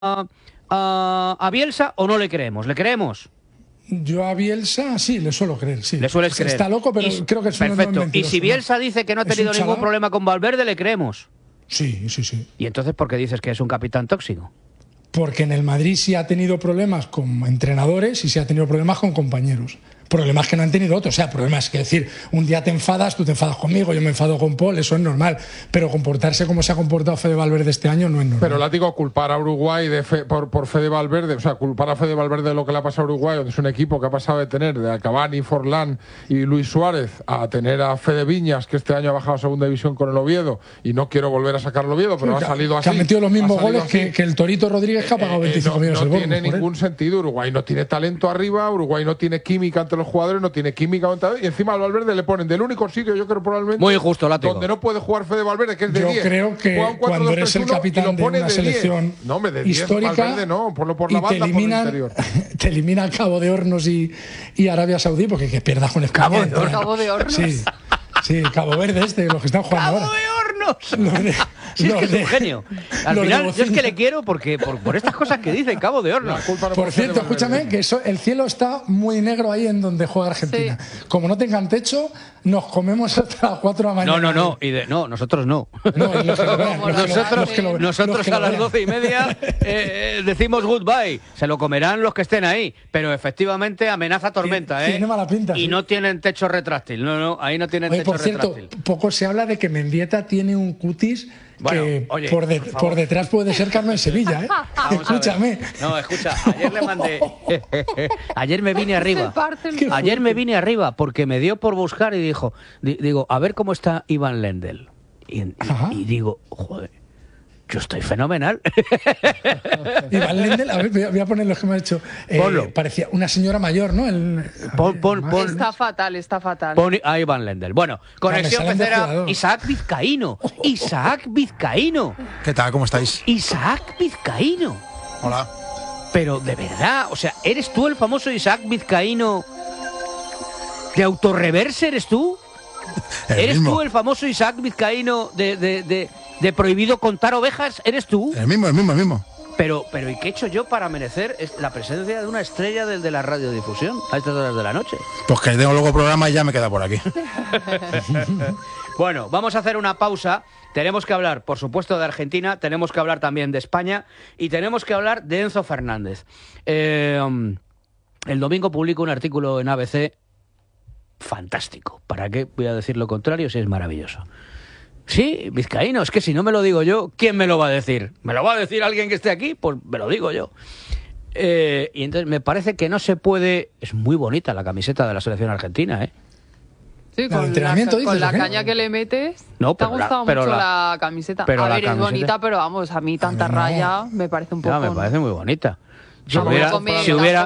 a Bielsa o no le creemos? ¿Le creemos? Yo a Bielsa sí, le suelo creer, sí. Le sueles creer. Está loco, pero creo que es un perfecto. Y si Bielsa dice que no ha tenido ningún problema con Valverde, ¿le creemos? Sí. ¿Y entonces por qué dices que es un capitán tóxico? Porque en el Madrid sí ha tenido problemas con entrenadores y sí ha tenido problemas con compañeros. Problemas que no han tenido otros. O sea, problemas que decir, un día te enfadas, tú te enfadas conmigo, yo me enfado con Paul, eso es normal. Pero comportarse como se ha comportado Fede Valverde este año no es normal. Pero látigo, culpar a Uruguay por Fede Valverde, o sea, culpar a Fede Valverde de lo que le ha pasado a Uruguay, donde es un equipo que ha pasado de tener de Cavani, Forlán y Luis Suárez a tener a Fede Viñas, que este año ha bajado a segunda división con el Oviedo, y no quiero volver a sacar el Oviedo, pero ha salido así. Que ha metido los mismos goles que el Torito Rodríguez, que ha pagado 25 millones. No tiene ningún sentido. Uruguay no tiene talento arriba, Uruguay no tiene química entre los jugadores, no tiene química y encima al Valverde le ponen del único sitio, yo creo probablemente muy injusto, látigo, donde no puede jugar Fede Valverde, que es de 10. Yo creo que cuando eres el capitán de una selección histórica, Valverde no, por la banda, te eliminan Cabo de Hornos y Arabia Saudí, porque que pierdas con España. Cabo de Hornos. Sí, Cabo Verde los que están jugando ahora. ¡Cabo de Hornos! Sí, es que es un genio. Al final, yo es que le quiero porque por estas cosas que dice Cabo de Hornos. Por cierto, escúchame, que el cielo está muy negro ahí en donde juega Argentina. Sí. Como no tengan techo, nos comemos hasta las 4 de la mañana. No, nosotros no. Nosotros a las 12:30 decimos goodbye. Se lo comerán los que estén ahí. Pero efectivamente amenaza tormenta, Tiene mala pinta. Y no tienen techo retráctil. No, ahí no tienen techo retráctil. Por cierto, poco se habla de que Mendieta tiene un cutis que por detrás puede ser Carmen Sevilla, ¿eh? Escúchame. No, escucha, ayer le mandé. Ayer me vine arriba. Ayer me vine arriba porque me dio por buscar y digo, a ver cómo está Iván Lendl. Y digo, joder, yo estoy fenomenal. Iván Lendl, a ver, voy a poner los que me ha hecho. Parecía una señora mayor, ¿no? Está fatal. Pon a Iván Lendl. Bueno, conexión pecera. Isaac Vizcaíno. ¿Qué tal? ¿Cómo estáis? Isaac Vizcaíno. Hola. Pero de verdad, o sea, ¿eres tú el famoso Isaac Vizcaíno de Autorreverse? ¿Eres tú? ¿Eres tú el famoso Isaac Vizcaíno de Prohibido Contar Ovejas? ¿Eres tú? El mismo. Pero ¿y qué he hecho yo para merecer la presencia de una estrella de la radiodifusión a estas horas de la noche? Pues que tengo luego programa y ya me queda por aquí. Bueno, vamos a hacer una pausa. Tenemos que hablar, por supuesto, de Argentina, tenemos que hablar también de España y tenemos que hablar de Enzo Fernández. El domingo publico un artículo en ABC fantástico. ¿Para qué voy a decir lo contrario si es maravilloso? Sí, Vizcaíno, es que si no me lo digo yo, ¿quién me lo va a decir? ¿Me lo va a decir alguien que esté aquí? Pues me lo digo yo. Y entonces me parece que no se puede... Es muy bonita la camiseta de la selección argentina, ¿eh? Sí, con la caña que le metes, no, te ha gustado mucho la camiseta. A ver, es bonita, pero vamos, a mí tanta raya me parece un poco... me parece muy bonita. Si hubiera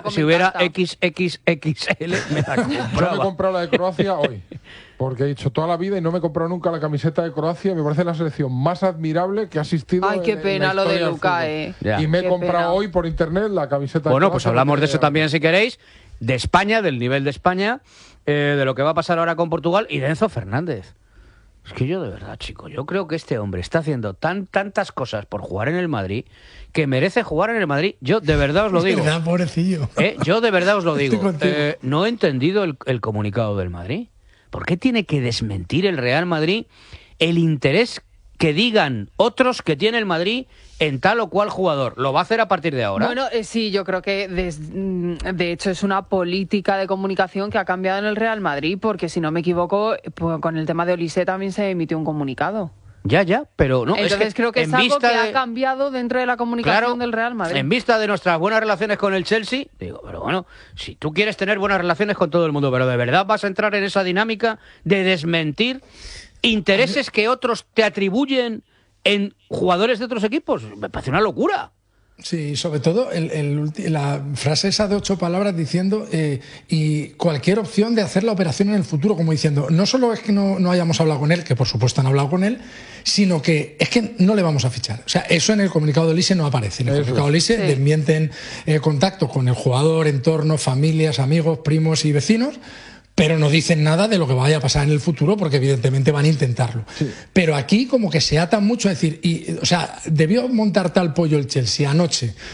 XXXL, me la compraba. Yo me he comprado la de Croacia hoy, porque he dicho toda la vida y no me he comprado nunca la camiseta de Croacia. Me parece la selección más admirable que ha asistido. Ay, qué pena lo de Luka, Y me he comprado hoy por internet la camiseta de Croacia. Bueno, pues hablamos de eso también si queréis, de España, del nivel de España, de lo que va a pasar ahora con Portugal y de Enzo Fernández. Es que yo de verdad, chico, yo creo que este hombre está haciendo tantas cosas por jugar en el Madrid que merece jugar en el Madrid. Yo de verdad os lo digo. ¿Verdad, pobrecillo? Yo de verdad os lo digo. No he entendido el comunicado del Madrid. ¿Por qué tiene que desmentir el Real Madrid el interés que digan otros que tiene el Madrid en tal o cual jugador? ¿Lo va a hacer a partir de ahora? Bueno, sí, yo creo que de hecho es una política de comunicación que ha cambiado en el Real Madrid, porque si no me equivoco, pues, con el tema de Olise también se emitió un comunicado. Ya, pero no. Entonces creo que es algo que ha cambiado dentro de la comunicación del Real Madrid. En vista de nuestras buenas relaciones con el Chelsea, digo, pero bueno, si tú quieres tener buenas relaciones con todo el mundo, pero ¿de verdad vas a entrar en esa dinámica de desmentir intereses que otros te atribuyen en jugadores de otros equipos? Me parece una locura. Sí, sobre todo la frase esa de 8 palabras diciendo y cualquier opción de hacer la operación en el futuro, como diciendo, no solo es que no hayamos hablado con él, que por supuesto han hablado con él, sino que es que no le vamos a fichar. O sea, eso en el comunicado de Olise no aparece. En el comunicado de Olise desmienten contacto con el jugador, entorno, familias, amigos, primos y vecinos, pero no dicen nada de lo que vaya a pasar en el futuro, porque evidentemente van a intentarlo. Sí. Pero aquí como que se atan mucho a decir, o sea, debió montar tal pollo el Chelsea anoche,